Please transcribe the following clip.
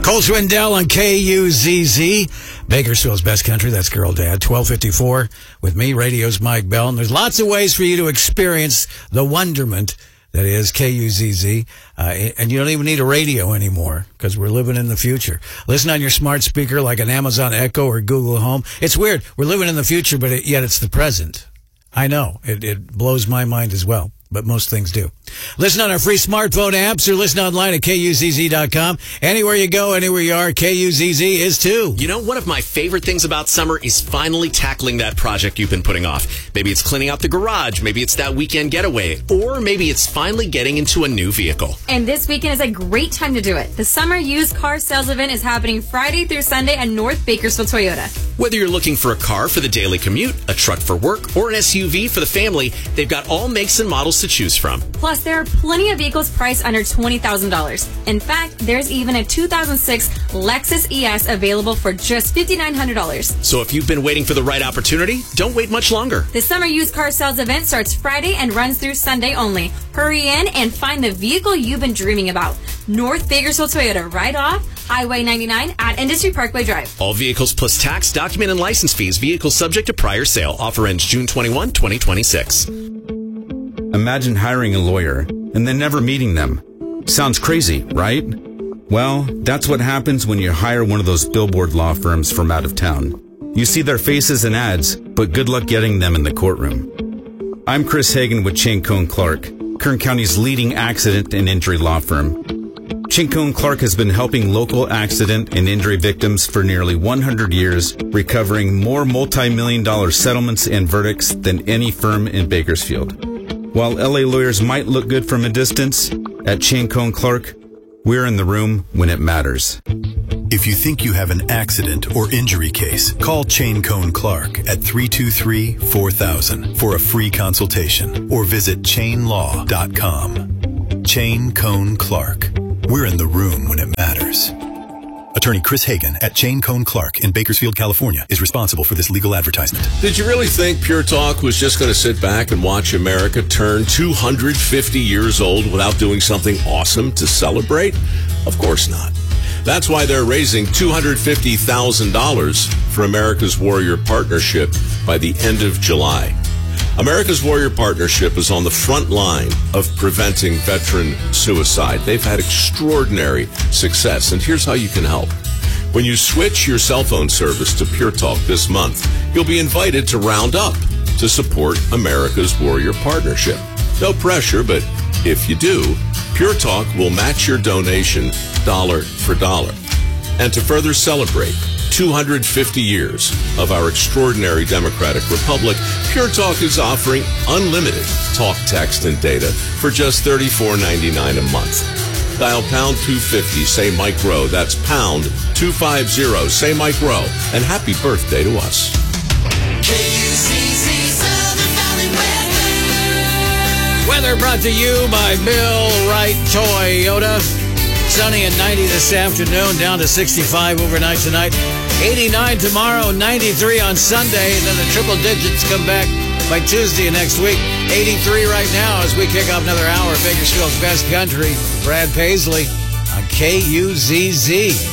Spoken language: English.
Cole Swindell on KUZZ, Bakersfield's best country. That's Girl Dad, 1254 with me, radio's Mike Bell. And there's lots of ways for you to experience the wonderment that is KUZZ. And you don't even need a radio anymore because we're living in the future. Listen on your smart speaker like an Amazon Echo or Google Home. It's weird. We're living in the future, but yet it's the present. I know. It blows my mind as well. But most things do. Listen on our free smartphone apps or listen online at KUZZ.com. Anywhere you go, anywhere you are, KUZZ is too. You know, one of my favorite things about summer is finally tackling that project you've been putting off. Maybe it's cleaning out the garage. Maybe it's that weekend getaway. Or maybe it's finally getting into a new vehicle. And this weekend is a great time to do it. The Summer Used Car Sales Event is happening Friday through Sunday at North Bakersfield Toyota. Whether you're looking for a car for the daily commute, a truck for work, or an SUV for the family, they've got all makes and models to choose from. Plus, there are plenty of vehicles priced under $20,000. In fact, there's even a 2006 Lexus ES available for just $5,900. So if you've been waiting for the right opportunity, don't wait much longer. The Summer Used Car Sales Event starts Friday and runs through Sunday only. Hurry in and find the vehicle you've been dreaming about. North Bakersfield Toyota, right off Highway 99 at Industry Parkway Drive. All vehicles plus tax, document, and license fees. Vehicles subject to prior sale. Offer ends June 21, 2026. Imagine hiring a lawyer and then never meeting them. Sounds crazy, right? Well, that's what happens when you hire one of those billboard law firms from out of town. You see their faces in ads, but good luck getting them in the courtroom. I'm Chris Hagan with Chayne Cohn Clark, Kern County's leading accident and injury law firm. Chayne Cohn Clark has been helping local accident and injury victims for nearly 100 years, recovering more multi-million-dollar settlements and verdicts than any firm in Bakersfield. While LA lawyers might look good from a distance, at Chayne Cohn Clark, we're in the room when it matters. If you think you have an accident or injury case, call Chayne Cohn Clark at 323-4000 for a free consultation or visit ChayneLaw.com. Chayne Cohn Clark. We're in the room when it matters. Attorney Chris Hagan at Chayne Cohn Clark in Bakersfield, California is responsible for this legal advertisement. Did you really think Pure Talk was just going to sit back and watch America turn 250 years old without doing something awesome to celebrate? Of course not. That's why they're raising $250,000 for America's Warrior Partnership by the end of July. America's Warrior Partnership is on the front line of preventing veteran suicide. They've had extraordinary success, and here's how you can help. When you switch your cell phone service to Pure Talk this month, you'll be invited to round up to support America's Warrior Partnership. No pressure, but if you do, Pure Talk will match your donation dollar for dollar. And to further celebrate 250 years of our extraordinary democratic republic, Pure Talk is offering unlimited talk, text, and data for just $34.99 a month. Dial pound 250, say Mike Rowe. That's pound 250, say Mike Rowe. And happy birthday to us. KUZZ Southern Valley Weather brought to you by Bill Wright Toyota. Sunny and 90 this afternoon, down to 65 overnight tonight. 89 tomorrow, 93 on Sunday, and then the triple digits come back by Tuesday of next week. 83 right now as we kick off another hour of Bakersfield's best country. Brad Paisley on KUZZ.